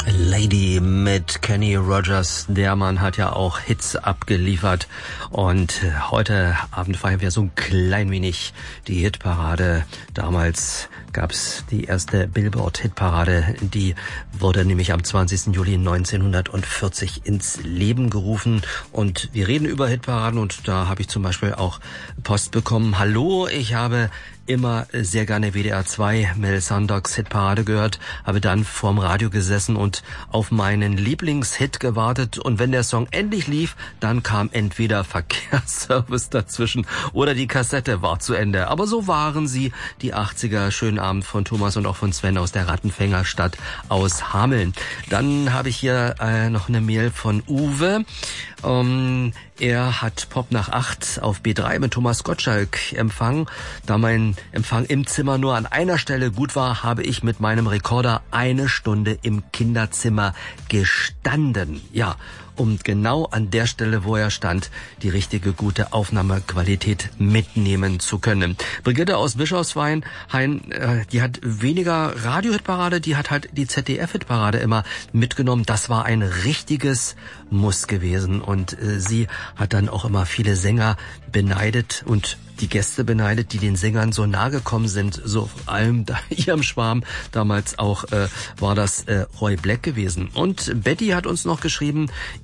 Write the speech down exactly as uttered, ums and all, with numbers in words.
Lady mit Kenny Rogers. Der Mann hat ja auch Hits abgeliefert. Und heute Abend feiern wir so ein klein wenig die Hitparade. Damals gab's die erste Billboard-Hitparade. Die wurde nämlich am zwanzigsten Juli neunzehnhundertvierzig ins Leben gerufen. Und wir reden über Hitparaden und da habe ich zum Beispiel auch Post bekommen. Hallo, ich habe immer sehr gerne W D R zwei Mel Sandocks Hitparade gehört, habe dann vorm Radio gesessen und auf meinen Lieblingshit gewartet und wenn der Song endlich lief, dann kam entweder Verkehrsservice dazwischen oder die Kassette war zu Ende. Aber so waren sie, die achtziger. Schönen Abend von Thomas und auch von Sven aus der Rattenfängerstadt aus Hameln. Dann habe ich hier äh, noch eine Mail von Uwe. Um, er hat Pop nach acht auf B drei mit Thomas Gottschalk empfangen. Da mein Empfang im Zimmer nur an einer Stelle gut war, habe ich mit meinem Rekorder eine Stunde im Kinderzimmer gestanden. Ja, um genau an der Stelle, wo er stand, die richtige gute Aufnahmequalität mitnehmen zu können. Brigitte aus Bischofswein, Hein, äh, die hat weniger Radio-Hitparade, die hat halt die Z D F-Hitparade immer mitgenommen. Das war ein richtiges Muss gewesen und äh, sie hat dann auch immer viele Sänger beneidet und die Gäste beneidet, die den Sängern so nahe gekommen sind, so vor allem da, ihrem Schwarm. Damals auch äh, war das äh, Roy Black gewesen. Und Betty hat uns noch geschrieben,